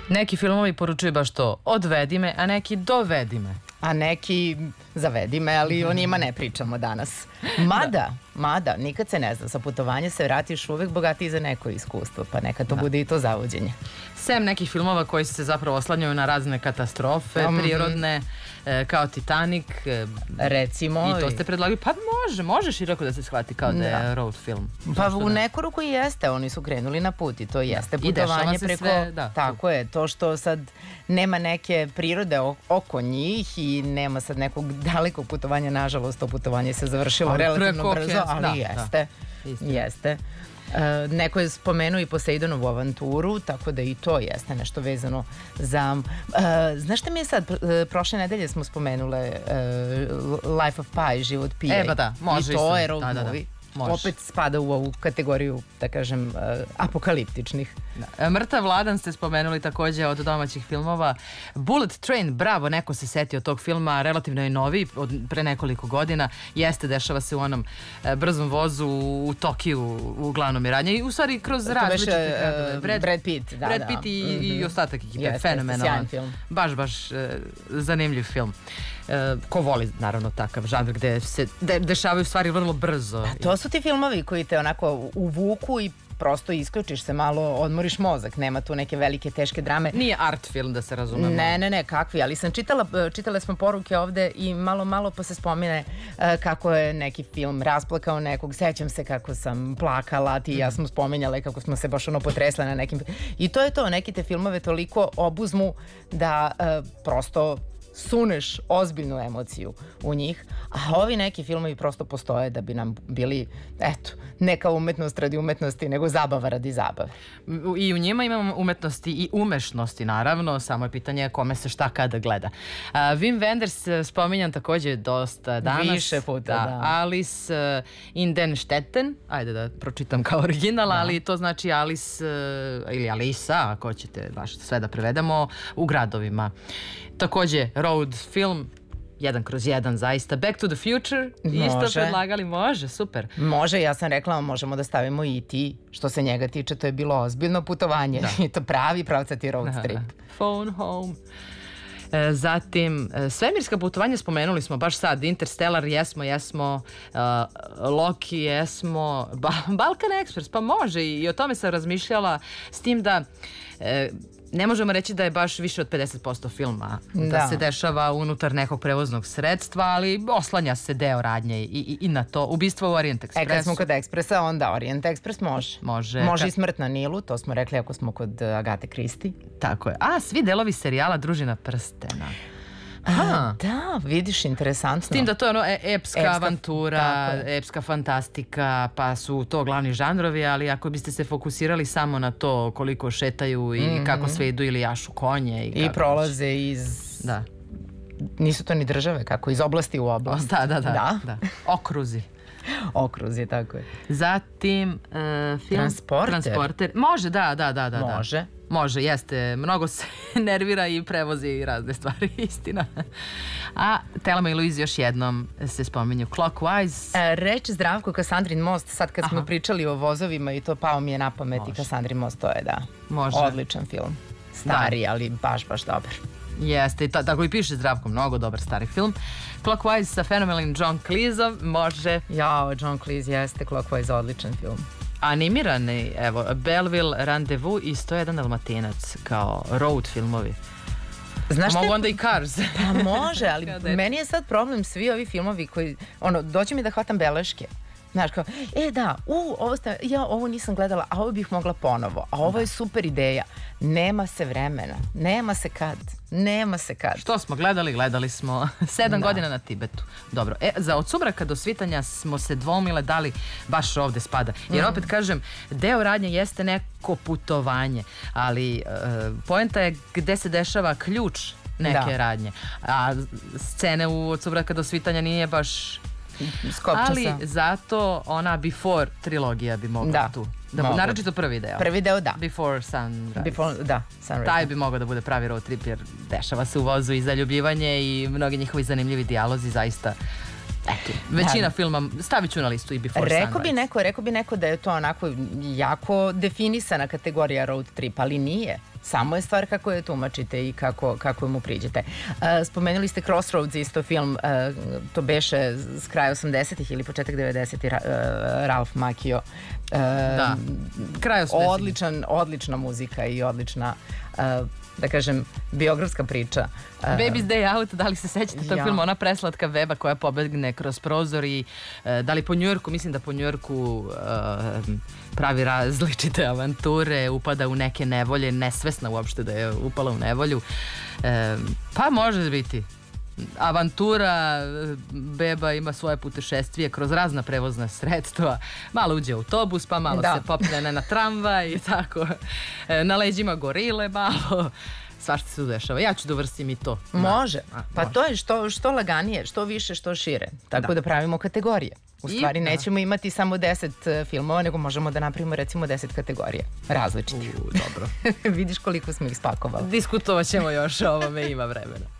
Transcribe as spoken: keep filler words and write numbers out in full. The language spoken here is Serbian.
Neki filmovi poručuju baš to, odvedi me, a neki dovedi me. A neki zavedi me, ali o njima ne pričamo danas. Mada, mada, nikad se ne zna, sa putovanja se vratiš uvek bogatiji za neko iskustvo, pa neka to bude i to zavođenje. Sem nekih filmova koji se zapravo oslanjaju na razne katastrofe, prirodne, kao Titanic. Recimo. I to ste predlagali, pa može, može široko da se shvati kao da je road film. Pa u neku ruku i jeste, oni su krenuli na put i to jeste putovanje preko... Tako je, to što sad nema neke prirode oko njih i nema sad nekog dalekog putovanja, nažalost to putovanje se završilo relativno brzo, ali jeste, jeste. Neko je spomenuo i Poseidonovu avanturu, tako da i to jeste nešto vezano za... Znaš šta mi je sad, prošle nedelje smo spomenule Life of Pi, život Pije. E, pa da, može isto. I to je road movie. Opet spada u ovu kategoriju, da kažem, apokaliptičnih. Mrtav Vladan ste spomenuli takođe od domaćih filmova. Bullet Train, bravo, neko se setio tog filma, relativno je novi, od pre nekoliko godina. Jeste, dešava se u onom brzom vozu u Tokiju, u glavnom je radnje. I u stvari kroz različite gradove. Brad Pitt, da, da. Brad Pitt i ostatak ekipe, fenomenalan. Sjajan film. Baš, baš zanimljiv film. Ko voli, naravno, takav žanr gde se dešavaju stvari vrlo brzo. To su ti filmovi koji te onako uvuku i prosto isključiš se malo, odmoriš mozak, nema tu neke velike teške drame. Nije art film, da se razumemo. Ne, ne, ne, kakvi, ali sam čitala, čitale smo poruke ovde i malo, malo pa se spomine kako je neki film rasplakao nekog, sećam se kako sam plakala, ti i ja smo spominjale kako smo se baš ono potresle na nekim... I to je to, neki te filmove toliko obuzmu da prosto suneš ozbiljnu emociju u njih, a ovi neki filmovi prosto postoje da bi nam bili, eto, neka umetnost radi umetnosti, nego zabava radi zabave. I u njima imamo umetnosti i umešnosti, naravno, samo je pitanje kome se šta kada gleda. Uh, Wim Wenders spominjan takođe dosta danas. Više puta, da. da. Alice uh, in den Stetten, ajde da pročitam kao original, da. Ali to znači Alice uh, ili Alisa, ako ćete baš sve da prevedemo, u gradovima. Takođe, road film, jedan kroz jedan, zaista. Back to the Future, može. Isto predlagali, može, super. Može, ja sam rekla, možemo da stavimo i ti, što se njega tiče, to je bilo ozbiljno putovanje. Da. I to pravi pravcati road trip. Phone home. E, zatim, svemirska putovanja spomenuli smo baš sad, Interstellar jesmo, jesmo, uh, Loki jesmo, ba Balkan Express, pa može i, i o tome sam razmišljala, s tim da... E, ne možemo reći da je baš više od pedeset posto filma da, da se dešava unutar nekog prevoznog sredstva, ali oslanja se deo radnje i, i, i na to. Ubistvo u Orient Expressu. E, kad smo kod Ekspresa, onda Orient Express može. Može. Može i Smrt na Nilu, to smo rekli ako smo kod Agate Kristi. Tako je. A, svi delovi serijala Družina prstena. Aha. Da, vidiš, interesantno. S tim da to je ono e, epska, epska avantura, epska fantastika, pa su to glavni žanrovi, ali ako biste se fokusirali samo na to koliko šetaju i mm-hmm. kako sve idu ili jašu konje. I, I prolaze će... iz... Da. Nisu to ni države, kako? Iz oblasti u oblast. Da, da, da. da? da. Okruzi. Okruzi, tako je. Zatim, uh, film... Transporter. Transporter. Može, da, da, da, da. Može. Da. Može, jeste. Mnogo se nervira i prevozi i razne stvari, istina. A Thelma i Louise još jednom se spominju. Clockwise. E, reč Zdravko, Kassandrin most. Sad kad Aha. smo pričali o vozovima i to pao mi je na pamet i Kassandrin most, to je da. Može. Odličan film. Stari, da. ali baš, baš dobar. Jeste, i tako i piše Zdravko, mnogo dobar stari film. Clockwise sa fenomenalnim John Cleeseom, može. Jao, John Cleese jeste, Clockwise odličan film. Animirani, evo, Belleville, Rendezvous i sto jedan Dalmatinac kao road filmovi. Znaš mogu onda i Cars. Pa može, ali meni je sad problem svi ovi filmovi koji, ono, dođe mi da hvatam beleške. Znaš kao, e da, u, ovo sta, ja ovo nisam gledala, a ovo bih mogla ponovo, a ovo je super ideja. Nema se vremena, nema se kad, nema se kad. Što smo gledali, gledali smo sedam da. godina na Tibetu. Dobro, e, za Od sumraka do svitanja smo se dvomile da li baš ovde spada. Jer opet kažem, deo radnje jeste neko putovanje, ali e, poenta je gde se dešava ključ neke da. radnje. A scene u Od sumraka do svitanja nije baš... Ali zato ona Before trilogija bi mogla da, tu. Da, naročito prvi deo. Prvi deo, da. Before Sunrise. Before, da, Sunrise. Taj bi mogao da bude pravi road trip jer dešava se u vozu i zaljubljivanje i mnogi njihovi zanimljivi dijalozi zaista. Eto, većina da. filma stavit ću na listu i Before Sunrise. Rekao bi neko, rekao bi neko da je to onako jako definisana kategorija road trip, ali nije. Samo je stvar kako je tumačite i kako, kako mu priđete. Spomenuli ste Crossroads, isto film, to beše s kraja osamdesetih ili početak devedesetih, Ralph Macchio. Da, kraj osamdesetih. Odličan, odlična muzika i odlična, da kažem, biografska priča. Baby's Day Out, da li se sećate tog filma? Ona preslatka beba koja pobegne kroz prozor i da li po Njujorku, mislim da po Njujorku pravi različite avanture, upada u neke nevolje, nesvesna uopšte da je upala u nevolju. Pa može biti. Avantura, beba ima svoje putešestvije kroz razna prevozna sredstva, malo uđe u autobus, pa malo se popne na tramvaj i tako, na leđima gorile malo, svašta se tu dešava. Ja ću da uvrstim i to. Može, pa to je što laganije, što više, što šire, tako da pravimo kategorije. U stvari nećemo imati samo deset filmova, nego možemo da napravimo recimo deset kategorija, različitih. Dobro. Vidiš koliko smo ih spakovali. Diskutovat ćemo još o ovome, ima vremena.